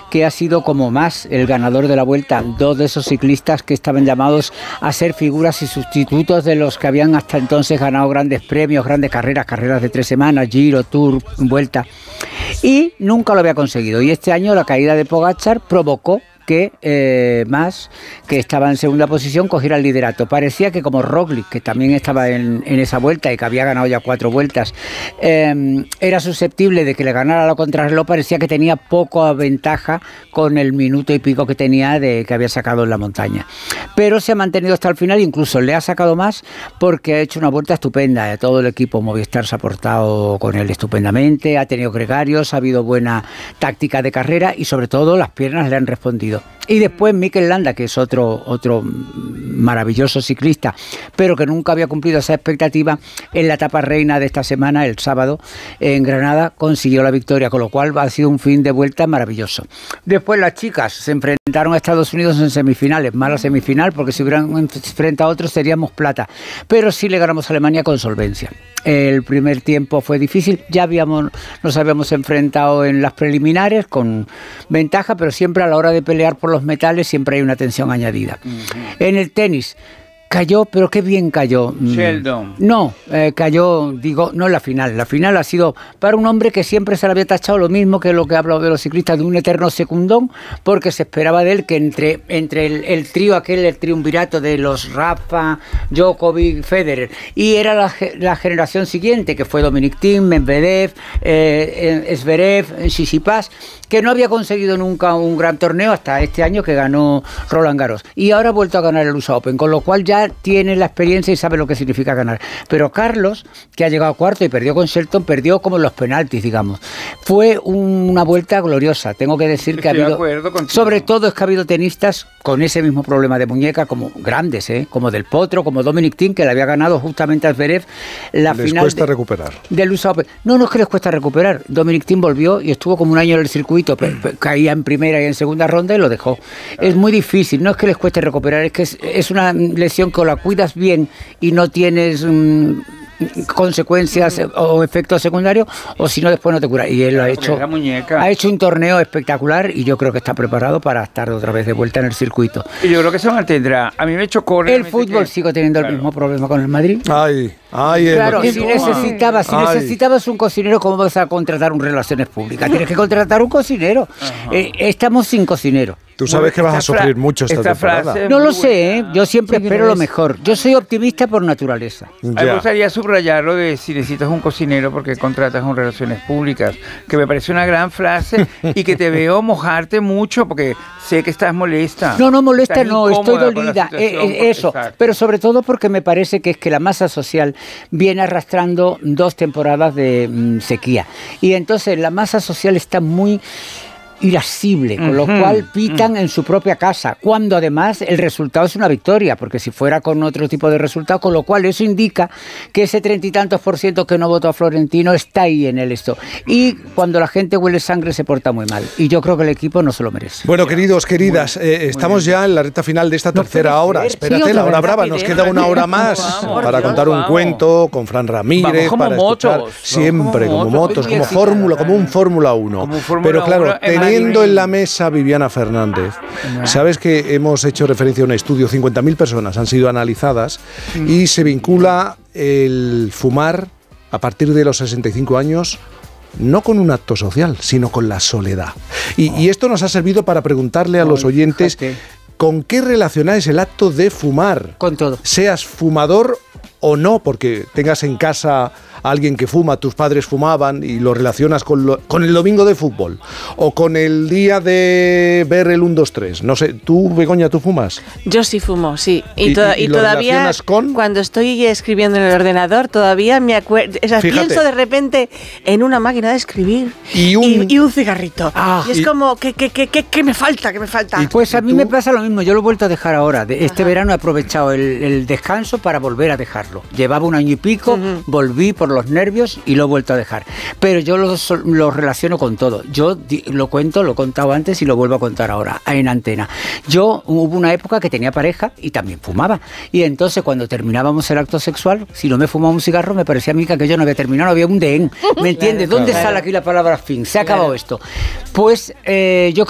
que ha sido como más el ganador de la Vuelta, dos de esos ciclistas que estaban llamados a ser figuras y sustitutos de los que habían hasta entonces ganado grandes premios, grandes carreras de 3 semanas, Giro, Tour, Vuelta, y nunca lo había conseguido. Y este año la caída de Pogačar provocó que Mas, que estaba en segunda posición, cogiera el liderato. Parecía que como Roglic, que también estaba en esa vuelta y que había ganado ya 4 vueltas, era susceptible de que le ganara la contrarreloj, parecía que tenía poca ventaja con el minuto y pico que tenía de que había sacado en la montaña. Pero se ha mantenido hasta el final, incluso le ha sacado más porque ha hecho una vuelta estupenda. Todo el equipo Movistar se ha portado con él estupendamente, ha tenido gregarios, ha habido buena táctica de carrera y sobre todo las piernas le han respondido. Y después Mikel Landa, que es otro maravilloso ciclista, pero que nunca había cumplido esa expectativa, en la etapa reina de esta semana, el sábado, en Granada, consiguió la victoria, con lo cual ha sido un fin de vuelta maravilloso. Después las chicas se enfrentaron a Estados Unidos en semifinales, mala semifinal, porque si hubieran enfrentado a otros seríamos plata, pero sí le ganamos a Alemania con solvencia. El primer tiempo fue difícil, nos habíamos enfrentado en las preliminares con ventaja, pero siempre a la hora de pelear por los metales siempre hay una tensión añadida. En el tenis cayó, pero qué bien cayó. Sheldon. No, cayó, no en la final. La final ha sido para un hombre que siempre se le había tachado lo mismo que lo que ha hablado de los ciclistas, de un eterno secundón, porque se esperaba de él que entre el trío aquel, el triunvirato de los Rafa, Djokovic, Federer, y era la generación siguiente, que fue Dominic Thiem, Medvedev, Zverev, Tsitsipas, que no había conseguido nunca un gran torneo hasta este año que ganó Roland Garros. Y ahora ha vuelto a ganar el USA Open, con lo cual ya tiene la experiencia y sabe lo que significa ganar. Pero Carlos, que ha llegado a cuarto y perdió con Shelton, perdió como en los penaltis, digamos. Fue una vuelta gloriosa. Tengo que decir que ha habido, sobre todo es que ha habido tenistas con ese mismo problema de muñeca, como grandes, como Del Potro, como Dominic Thiem, que le había ganado justamente a Zverev la les final cuesta recuperar del USA Open. No es que les cuesta recuperar. Dominic Thiem volvió y estuvo como un año en el circuito, caía en primera y en segunda ronda y lo dejó. Es muy difícil, no es que les cueste recuperar, es que es una lesión que o la cuidas bien y no tienes consecuencias o efectos secundarios, o si no después no te cura. Y él ha hecho un torneo espectacular y yo creo que está preparado para estar otra vez de vuelta en el circuito. Y yo creo que se mantendrá. A mí me chocó el fútbol, sigo teniendo el mismo problema con el Madrid. Claro, si necesitabas un cocinero, ¿cómo vas a contratar un relaciones públicas? Tienes que contratar un cocinero. Estamos sin cocinero. Tú sabes que vas a sufrir mucho esta temporada. No lo sé, yo siempre espero lo mejor. Yo soy optimista por naturaleza. Me gustaría subrayarlo de si necesitas un cocinero porque contratas un relaciones públicas, que me parece una gran frase y que te veo mojarte mucho porque sé que estás molesta. No, molesta no, estoy dolida. Eso, exacto. Pero sobre todo porque me parece que es que la masa social viene arrastrando 2 temporadas de sequía. Y entonces la masa social está muy irascible, con lo cual pitan en su propia casa, cuando además el resultado es una victoria, porque si fuera con otro tipo de resultado, con lo cual eso indica que ese 30 y tantos % que no votó a Florentino está ahí en el esto. Y cuando la gente huele sangre se porta muy mal. Y yo creo que el equipo no se lo merece. Bueno, queridos, queridas, estamos ya en la recta final de esta tercera hora. Espérate, la hora brava, nos queda una hora más para contar un cuento con Fran Ramírez, para escuchar siempre como motos, como un Fórmula 1. Pero claro, teniendo en la mesa Viviana Fernández, sabes que hemos hecho referencia a un estudio, 50.000 personas han sido analizadas y se vincula el fumar a partir de los 65 años no con un acto social, sino con la soledad. Y esto nos ha servido para preguntarle a los oyentes con qué relacionáis el acto de fumar. Con todo. Seas fumador o no, porque tengas en casa a alguien que fuma, tus padres fumaban y lo relacionas con el domingo de fútbol o con el día de ver el 1, 2, 3. No sé, ¿tú, Begoña, tú fumas? Yo sí fumo, sí. Y lo todavía, cuando estoy escribiendo en el ordenador, todavía me acuerdo, pienso de repente en una máquina de escribir y un cigarrito. Y es como, ¿qué me falta? ¿Qué me falta? Pues a mí me pasa lo mismo, yo lo he vuelto a dejar ahora. Este verano he aprovechado el descanso para volver a dejarlo. Llevaba 1 año y pico, volví por los nervios y lo he vuelto a dejar. Pero yo lo relaciono con todo. Yo lo he contado antes y lo vuelvo a contar ahora en antena. Yo hubo una época que tenía pareja y también fumaba. Y entonces cuando terminábamos el acto sexual, si no me fumaba un cigarro, me parecía a mí que yo no había terminado, no había un dehén. ¿Me entiendes? ¿Dónde sale aquí la palabra fin? Se ha acabado esto. Pues yo